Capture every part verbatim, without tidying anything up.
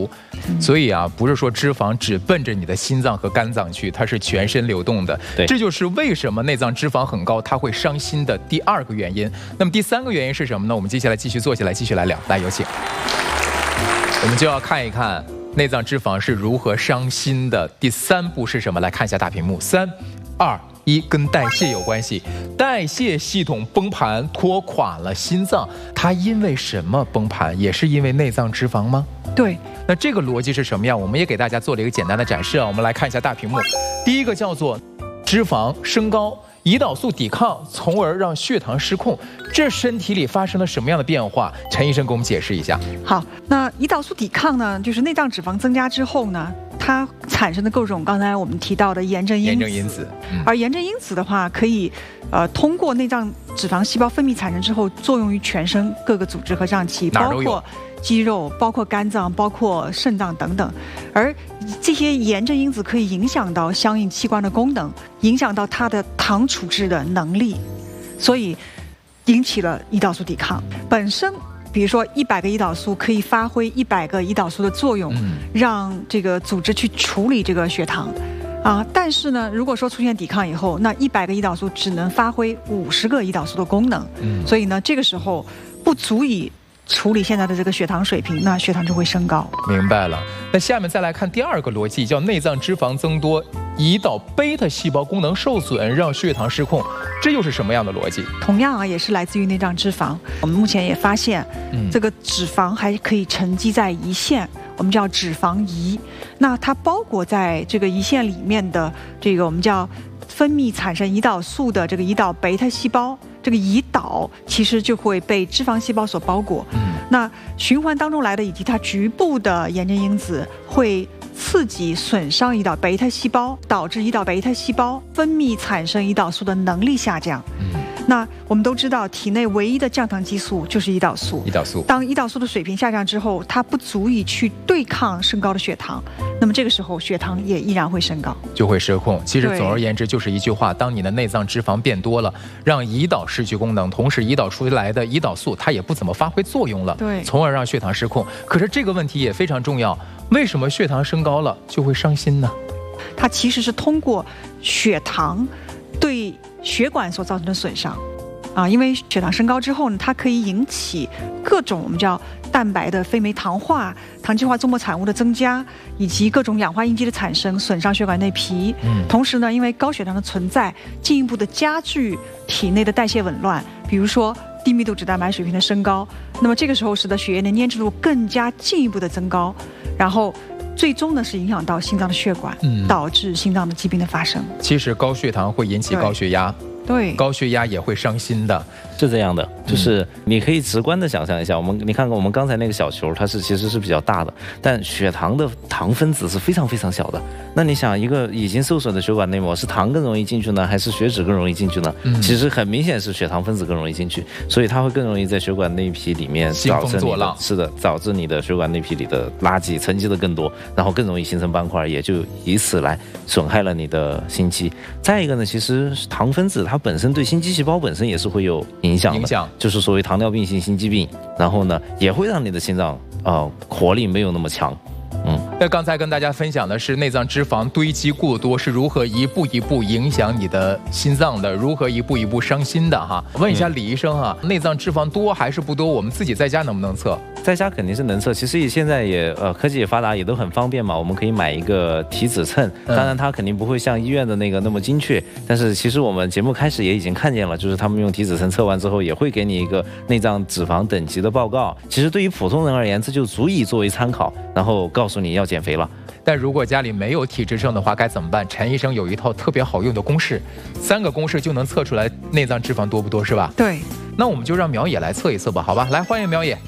足。所以啊，不是说脂肪只奔着你的心脏和肝脏去，它是全身流动的。 对， 这就是为什么内脏脂肪很高，它会伤心的第二个原因。那么第三个原因是什么呢？我们接下来继续坐下来，继续来聊。来，有请。我们就要看一看内脏脂肪是如何伤心的。第三步是什么？来看一下大屏幕。三、二、一，跟代谢有关系。代谢系统崩盘，拖垮了心脏。它因为什么崩盘？也是因为内脏脂肪吗？ 对。 那这个逻辑是什么样？我们也给大家做了一个简单的展示啊。我们来看一下大屏幕。第一个叫做脂肪升高，胰岛素抵抗，从而让血糖失控。这身体里发生了什么样的变化？陈医生给我们解释一下。 好，那胰岛素抵抗呢，就是内脏脂肪增加之后呢，它产生的各种刚才我们提到的炎症因子。 炎症因子， 嗯、而炎症因子的话，可以呃通过内脏脂肪细胞分泌产生之后，作用于全身各个组织和脏器，包括肌肉、包括肝脏、包括肾脏等等。而这些炎症因子可以影响到相应器官的功能，影响到它的糖处置的能力，所以引起了胰岛素抵抗。本身比如说一百个胰岛素可以发挥一百个胰岛素的作用，嗯、让这个组织去处理这个血糖啊。但是呢，如果说出现抵抗以后，那一百个胰岛素只能发挥五十个胰岛素的功能，嗯、所以呢，这个时候不足以处理现在的这个血糖水平，那血糖就会升高。 明白了。那下面再来看第二个逻辑，叫内脏脂肪增多，胰岛贝塔细胞功能受损，让血糖失控。这又是什么样的逻辑？ 同样啊，也是来自于内脏脂肪。我们目前也发现，嗯、这个脂肪还可以沉积在胰腺，我们叫脂肪胰。那它包裹在这个胰腺里面的这个我们叫分泌产生胰岛素的这个胰岛贝塔细胞。这个胰岛其实就会被脂肪细胞所包裹，嗯、那循环当中来的以及它局部的炎症因子会刺激损伤胰岛贝塔细胞，导致胰岛贝塔细胞分泌产生胰岛素的能力下降。嗯、那我们都知道，体内唯一的降糖激素就是胰岛素。 胰岛素当胰岛素的水平下降之后，它不足以去对抗升高的血糖，那么这个时候血糖也依然会升高， 就会失控。其实总而言之就是一句话：当你的内脏脂肪变多了，让胰岛失去功能，同时胰岛出来的胰岛素它也不怎么发挥作用了， 对， 从而让血糖失控。可是这个问题也非常重要，为什么血糖升高了就会伤心呢？ 它其实是通过血糖对血管所造成的损伤。啊，因为血糖升高之后呢，它可以引起各种我们叫蛋白的非酶糖化、糖基化综合产物的增加，以及各种氧化应激的产生，损伤血管内皮。嗯，同时呢，因为高血糖的存在，进一步的加剧体内的代谢紊乱，比如说低密度脂蛋白水平的升高，那么这个时候使得血液的粘稠度更加进一步的增高，然后最终呢是影响到心脏的血管，嗯、导致心脏的疾病的发生。 其实高血糖会引起高血压。 对， 高血压也会伤心的， 是这样的，就是你可以直观的想象一下，我们你看看我们刚才那个小球，它是其实是比较大的，但血糖的糖分子是非常非常小的。那你想，一个已经受损的血管内膜，是糖更容易进去呢，还是血脂更容易进去呢？嗯、其实很明显是血糖分子更容易进去，所以它会更容易在血管内皮里面导致你的，是的，导致你的血管内皮里的垃圾沉积的更多，然后更容易形成斑块，也就以此来损害了你的心肌。再一个呢，其实糖分子它它本身对心肌细胞本身也是会有影响的，影响就是所谓糖尿病性心肌病，然后呢也会让你的心脏呃活力没有那么强。嗯， 那刚才跟大家分享的是内脏脂肪堆积过多是如何一步一步影响你的心脏的，如何一步一步伤心的哈。问一下李医生哈，嗯、内脏脂肪多还是不多？我们自己在家能不能测？ 在家肯定是能测，其实现在也呃科技也发达，也都很方便嘛。我们可以买一个体脂秤，当然它肯定不会像医院的那个那么精确，但是其实我们节目开始也已经看见了，就是他们用体脂秤测完之后，也会给你一个内脏脂肪等级的报告。其实对于普通人而言，这就足以作为参考，然后告诉你要减肥了。 但如果家里没有体脂秤的话，该怎么办？陈医生有一套特别好用的公式，三个公式就能测出来内脏脂肪多不多，是吧？ 对。 那我们就让苗野来测一测吧，好吧？来，欢迎苗野。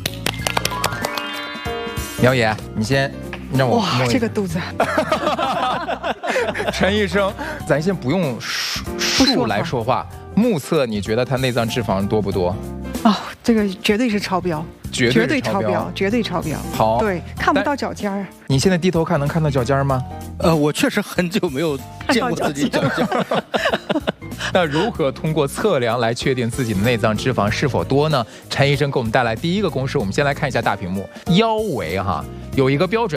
苗野，你先让我哇，这个肚子。 陈医生，咱先不用数来说话，目测你觉得他内脏脂肪多不多？ 哦，这个绝对是超标， 绝对对超标， 绝对超标。 好， 对，看不到脚尖儿。 你现在低头看能看到脚尖吗？ 呃，我确实很久没有见过自己脚尖。 那如何通过测量来确定自己的内脏脂肪是否多呢？陈医生给我们带来第一个公式，我们先来看一下大屏幕，腰围哈有一个标准。